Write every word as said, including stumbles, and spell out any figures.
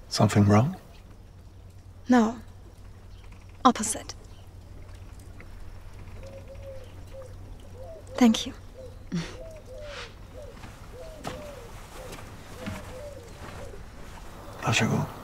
Something wrong? No. Opposite. Thank you. Lascia go.